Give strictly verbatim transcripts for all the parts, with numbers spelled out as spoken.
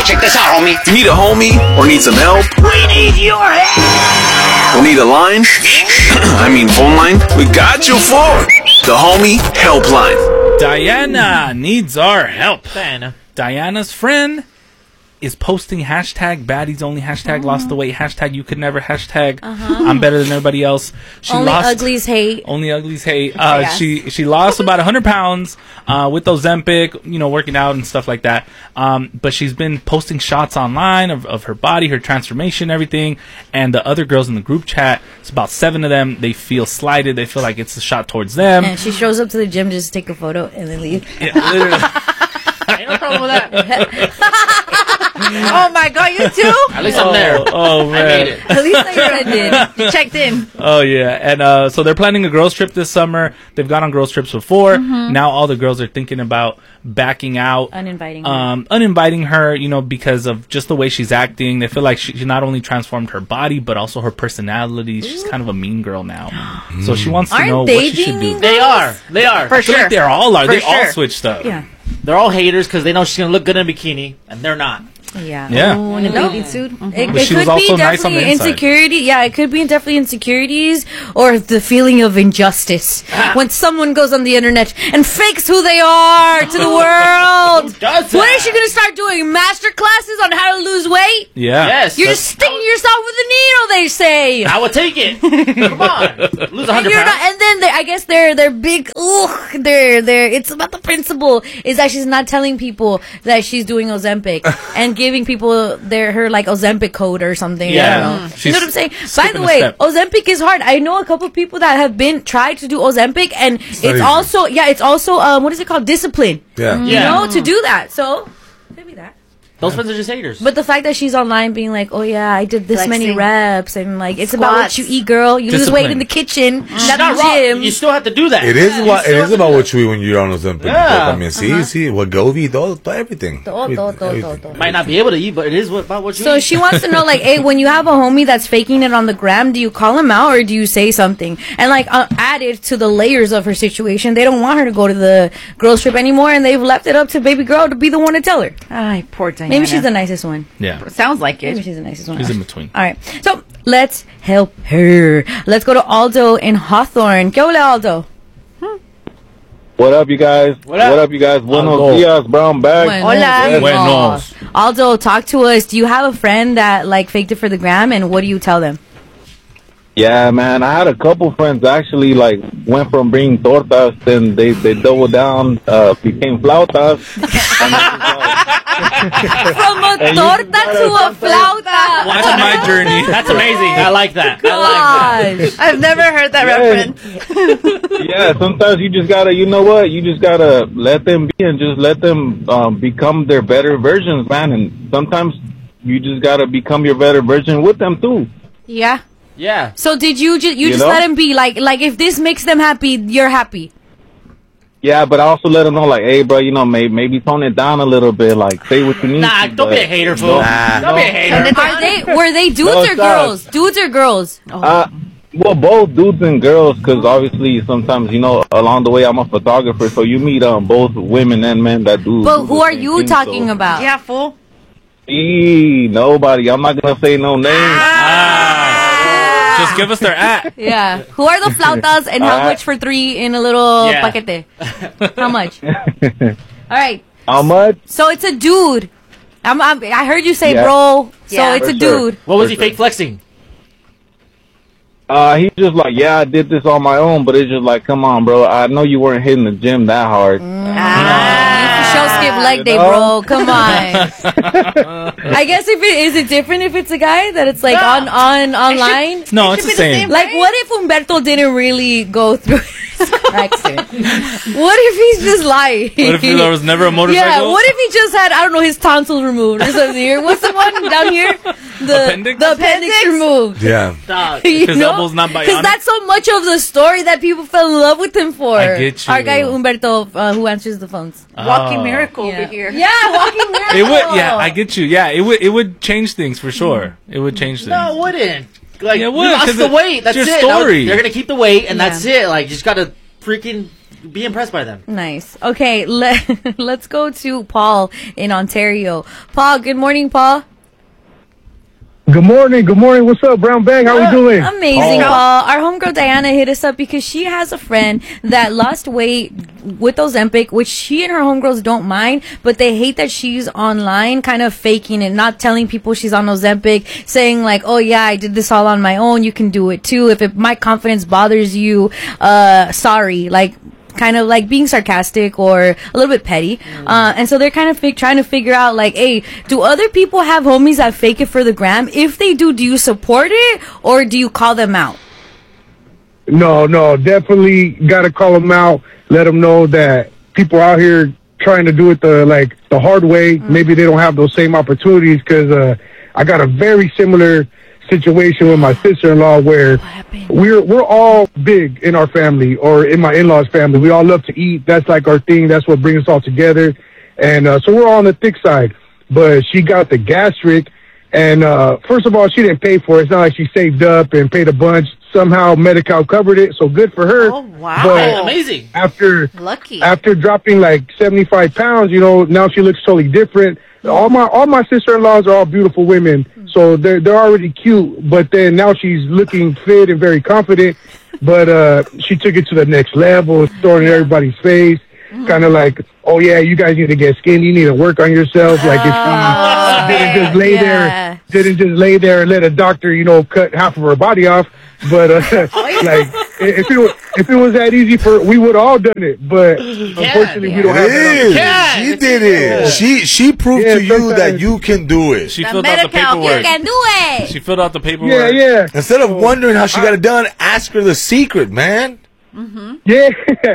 Hey, check this out, homie. You need a homie or need some help? We need your help. Or need a line? I mean phone line? We got you for the Homie Helpline. Diana needs our help. Diana. Diana's friend is posting hashtag baddies only, hashtag lost the weight, hashtag you could never, hashtag Uh-huh. I'm better than everybody else. She Only lost, uglies hate. Only uglies hate. Uh, Yeah. She she lost about one hundred pounds uh, with Ozempic, you know, working out and stuff like that. Um, but she's been posting shots online of, of her body, her transformation, everything. And the other girls in the group chat, it's about seven of them, they feel slighted. They feel like it's a shot towards them. And she shows up to the gym just to take a photo and then leave. Yeah, literally. Ain't no problem with that. Oh my God, you too? At least I'm there. Oh, man. I made it. At least I did. You checked in. Oh yeah, and uh, so they're planning a girls trip this summer. They've gone on girls trips before. Mhm. Now all the girls are thinking about backing out, Uninviting her. um, uninviting her. You know, because of just the way she's acting. They feel like she, she not only transformed her body but also her personality. She's kind of a mean girl now. So she wants to Aren't know they what she should being do. mean They are. They are. For I feel sure. like they all are. For they all sure. switched up. Yeah. They're all haters because they know she's going to look good in a bikini, and they're not. Yeah. Yeah. Oh, In a no. bathing suit. It, But it she could was also be nice on the definitely inside. insecurity. Yeah, it could be definitely insecurities or the feeling of injustice when someone goes on the internet and fakes who they are to the world. Who does What that? is she going to start doing? Master classes on how to lose weight? Yeah. Yes. You're just stinging yourself with a needle, they say. I would take it. Come on. Lose And, one hundred you're pounds. not, and then they, I guess they're they're big. Ugh, they're they're. It's about the principle is that she's not telling people that she's doing Ozempic and giving people their her like Ozempic code or something. I Yeah. don't know. She's You know what I'm saying? By skipping the a way, step. Ozempic is hard. I know a couple of people that have been tried to do Ozempic, and it's, not easy. also yeah, it's also um, what is it called? Discipline. Yeah. You Yeah. know, to do that. So maybe that. Those friends are just haters. But the fact that she's online being like, oh yeah, I did this many Flexing. reps, and like it's about what Squats. you eat, girl. You lose weight Discipline. in the kitchen, She's not not the wrong. gym. You still have to do that. It is You what it still is have to about do what you eat when you're on Ozempic. Yeah. I mean, see, see, Wegovy, todo, todo, everything. Todo, todo, todo, Everything. todo. Might not be able to eat, but it is what, about what you So eat. she wants to know, like, hey, when you have a homie that's faking it on the gram, do you call him out or do you say something? And like, uh, added to the layers of her situation, they don't want her to go to the girls trip anymore, and they've left it up to baby girl to be the one to tell her. Ay, poor Diana. Maybe she's the nicest one. Yeah. Sounds like Maybe it. she's the nicest one. She's in between. All right, so let's help her. Let's go to Aldo in Hawthorne. ¿Qué hola, Aldo? What up, you guys? What up? you guys? Buenos Aldo. dias, brown bag. Hola. Buenos. Aldo, talk to us. Do you have a friend that like faked it for the gram, and what do you tell them? Yeah, man. I had a couple friends actually like went from being tortas, then they they doubled down, uh, became flautas. And it was like- From a And you torta gotta to a sometimes- flauta. That's my journey. That's amazing. I like that. I like that. Gosh. I've never heard that Yeah. reference. yeah, sometimes you just gotta, you know what? You just gotta let them be and just let them um, become their better versions, man. And sometimes you just gotta become your better version with them too. Yeah. Yeah. So did you just you, You just know? let him be like like if this makes them happy, you're happy. Yeah, but I also let them know, like, hey, bro, you know, maybe maybe tone it down a little bit, like, say what you need. Nah, to, don't be but- a hater, fool. Nah. Don't be a hater. Are they were they dudes No, or stop. girls? Dudes or girls? Uh, well, both dudes and girls, because obviously sometimes, you know, along the way I'm a photographer, so you meet um both women and men that do. But do who the are same you thing, talking so- about? Yeah, fool. Eee, nobody. I'm not gonna say no names. Ah. Just give us their at. Yeah. Who are the flautas and how Uh, much for three in a little Yeah. paquete? How much? All right. How much? So it's a dude. I'm, I'm, I heard you say Yeah. bro. So Yeah. it's For a sure. dude. What was For he sure. fake flexing? Uh, he's just like, yeah, I did this on my own, but it's just like, come on, bro. I know you weren't hitting the gym that hard. You show skip leg day, You know? bro. Come on. I guess if it is it different if it's a guy that it's like on on online. No, it's the be the same. same. Like, what if Humberto didn't really go through his accident? What if he's just lying? What if there was never a motorcycle? Yeah, what if he just had, I don't know, his tonsils removed or something? Or what's the one down here? The Appendix? The appendix, Appendix? removed. Yeah. Dog. You His know? elbow's not bionic? Because that's so much of the story that people fell in love with him for. I get you. Our guy Humberto, uh, who answers the phones. Walking Oh. miracle Yeah. over here. Yeah, walking miracle. It would, yeah, I get you. Yeah, it would, it would change things for sure. It would change things. No, it wouldn't. Like, Yeah, it you would, lost 'cause the it- weight. That's it's it. your That was- story. They're gonna keep the weight, and Yeah. that's it. Like, you just gotta freaking be impressed by them. Nice. Okay, let, let's go to Paul in Ontario. Paul, good morning, Paul. Good morning. Good morning. What's up, Brown Bag? How we doing? Amazing, Paul. Our homegirl Diana hit us up because she has a friend that lost weight with Ozempic, which she and her homegirls don't mind, but they hate that she's online kind of faking it, not telling people she's on Ozempic, saying like, oh yeah, I did this all on my own. You can do it too. If it, my confidence bothers you, uh, sorry. Like, kind of like being sarcastic or a little bit petty. Mm. Uh, and so they're kind of fi- trying to figure out like, hey, do other people have homies that fake it for the gram? If they do, do you support it or do you call them out? No, no, definitely got to call them out. Let them know that people out here trying to do it the like the hard way. Mm. Maybe they don't have those same opportunities because uh, I got a very similar situation with my sister-in-law where we're we're all big in our family or in my in-laws family. We all love to eat. That's like our thing. That's what brings us all together. And uh, so we're all on the thick side. But she got the gastric. And uh, first of all, she didn't pay for it. It's not like she saved up and paid a bunch. Somehow Medi-Cal covered it. So good for her. Oh, wow. But amazing. After, Lucky. after dropping like seventy-five pounds, you know, now she looks totally different. All my all my sister-in-laws are all beautiful women, so they're they're already cute. But then now she's looking fit and very confident. But uh, she took it to the next level, throwing it in everybody's face, kind of like, oh yeah, you guys need to get skinny, you need to work on yourself. Like if she didn't just lay yeah. there, didn't just lay there and let a doctor, you know, cut half of her body off. But uh, like if it was, if it was that easy for, we would all done it. But unfortunately, yeah. we don't It have that. is. Yeah, She it's- did it. She she proved Yeah, to you that sometimes- you can do it. She The filled out the Medi-Cal, You paperwork. can do it. She filled out the Yeah, paperwork. yeah. Instead of wondering how she got it done, ask her the secret, man. Yeah,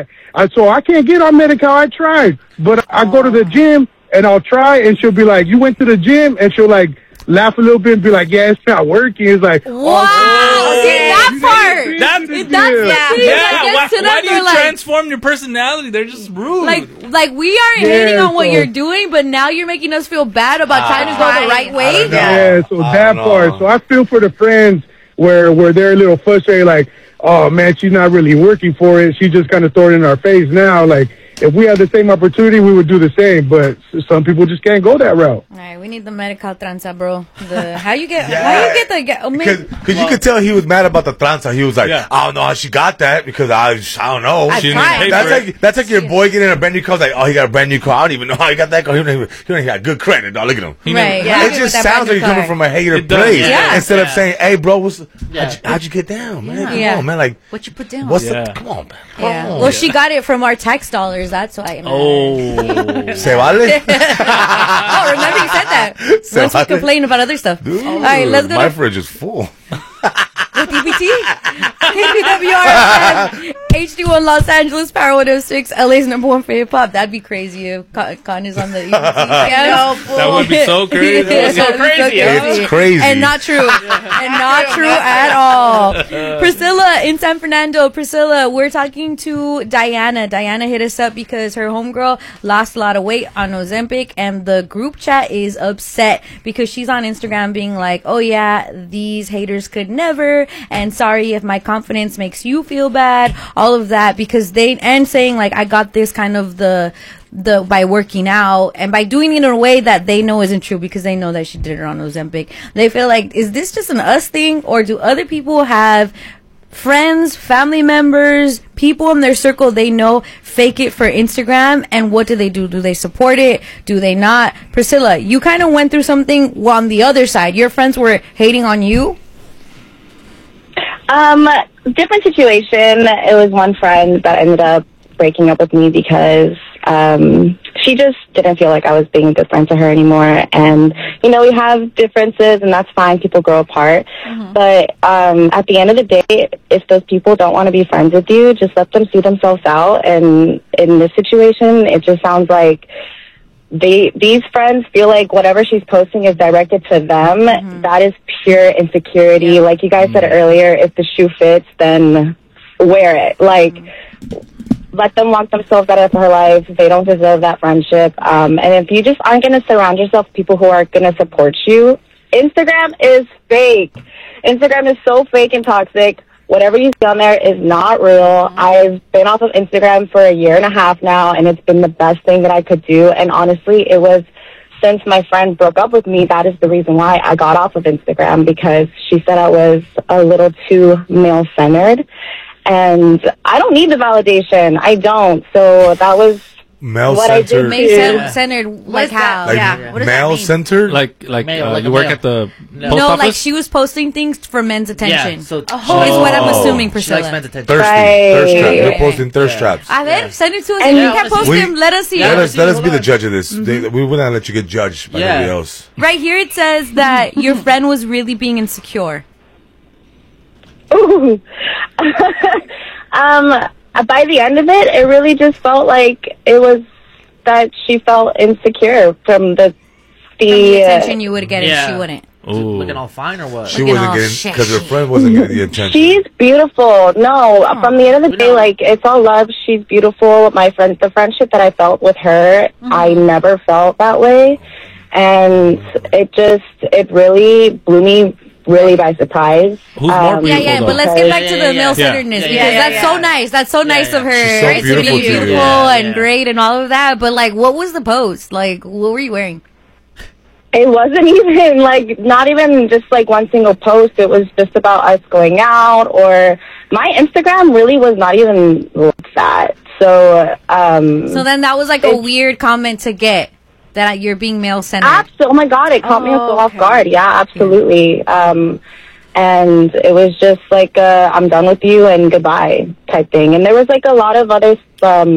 I- so I can't get on Medi-Cal. I tried, but I go to the gym and I'll try, and she'll be like, "You went to the gym," and she'll like laugh a little bit and be like, "Yeah, it's not working." It's like, Wow. oh, See, that you part. didn't That's- do it. That's the Yeah. thing Yeah, that why, gets to why them. do They're you like, transform your personality? They're just rude. like, like we aren't Yeah, hating on what so- you're doing, but now you're making us feel bad about trying to go the Right. right I way. don't know. Yeah, so I that don't part. know. So I feel for the friends where where they're a little frustrated, like, oh man, she's not really working for it. She just kind of throw it in our face now. Like, if we had the same opportunity, we would do the same. But s- some people just can't go that route. All right, we need the Medi-Cal tranza, bro. The how you get Yeah. how you get the get, oh, Because maybe, you could tell he was mad about the tranza. He was like, Yeah. I don't know how she got that because I, I don't know. I She didn't tried. pay That's for it. like that's like your boy getting a brand new car. Like, oh, he got a brand new car. I don't even know how he got that car. He don't even, he don't even got good credit. Dog, look at him. He never- right? Yeah. Happy It with just that sounds brand like new you're coming car. from a hater It does, place. yeah. Instead of Yeah. saying, hey, bro, what's, Yeah. how'd, you, how'd you get down, man? Come Yeah. on, man. Like, What you put down? what's Yeah. the, come on, man. Yeah. Come on. Well, she got it from our tax dollars. That's why. Oh. Se vale? Oh, remember you said that. So Once we I- complain about other stuff. Dude, All right, let's go my to fridge is full. with D B T. K P W R F M, H D one Los Angeles, Power one oh six, L A's number one for hip hop. That'd be crazy if Con, Con is on the E B T. Yeah. That would be so crazy. Yeah, so that'd be crazy. It's crazy. And not true. And not true at all. Priscilla in San Fernando. Priscilla, we're talking to Diana. Diana hit us up because her homegirl lost a lot of weight on Ozempic, and the group chat is upset because she's on Instagram being like, oh yeah, these haters could never, and sorry if my confidence makes you feel bad, all of that, because they, and saying like, I got this kind of the, the by working out and by doing it in a way that they know isn't true because they know that she did it on Ozempic. They feel like, is this just an us thing, or do other people have friends, family members, people in their circle they know fake it for Instagram? And what do they do? Do they support it? Do they not? Priscilla, you kind of went through something on the other side. Your friends were hating on you. Um, different situation. It was one friend that ended up breaking up with me because um, she just didn't feel like I was being a good friend to her anymore. And, you know, we have differences, and that's fine. People grow apart. Mm-hmm. But um, at the end of the day, if those people don't want to be friends with you, just let them see themselves out. And in this situation, it just sounds like they these friends feel like whatever she's posting is directed to them. Mm-hmm. That is pure insecurity. Yeah. Like you guys said earlier, if the shoe fits, then wear it. Like, mm-hmm. let them walk themselves out of her life. They don't deserve that friendship. Um, and if you just aren't going to surround yourself with people who are going to support you, Instagram is fake. Instagram is so fake and toxic. whatever you see on there is not real. I've been off of Instagram for a year and a half now, and it's been the best thing that I could do. And honestly, it was since my friend broke up with me, that is the reason why I got off of Instagram, because she said I was a little too male-centered. And I don't need the validation. I don't. So that was Male what I did. centered. Male-centered, like how? Like Yeah. What does that male mean? centered? Like, like Male, uh, like you a work male. at the No. post No, office? like she was posting things for men's attention. Yeah, so is what I'm Oh. assuming, she likes Priscilla. men's attention. Thirsty. Right. Thirst trap. You're Yeah. posting thirst Yeah. traps. A ver, send it to us. And If you yeah, can't let's post see. them, let us see. Yeah, Let it. us, let us hold be the on. judge of this. They, we will not let you get judged by Yeah. nobody else. Right here it says that your friend was really being insecure. Ooh. um, by the end of it, it really just felt like it was that she felt insecure from the The the. attention you would get Yeah. and she wouldn't. Ooh. Looking all fine or what? She Looking wasn't all getting, shit. because her friend wasn't getting the attention. She's beautiful. No, from the end of the We day, know. like it's all love. She's beautiful. My friend, the friendship that I felt with her, I never felt that way, and it just it really blew me really by surprise. Who's more Um, Yeah, beautiful, yeah, though? but let's get Yeah, back yeah, to yeah, the yeah. male-centeredness Yeah. because Yeah, yeah, that's yeah. so nice. That's so nice yeah. of her. She's so right? To be beautiful to you. beautiful Yeah. and Yeah. great and all of that. But like, what was the post? Like, what were you wearing? It wasn't even like not even just like one single post. It was just about us going out, or my Instagram really was not even like that. So, um, So then that was like a It's- weird comment to get that you're being male-centered. Abs- oh my god, it caught me Oh, so off okay. guard. Yeah, absolutely. Um, and it was just like, uh, I'm done with you and goodbye type thing. And there was like a lot of other um,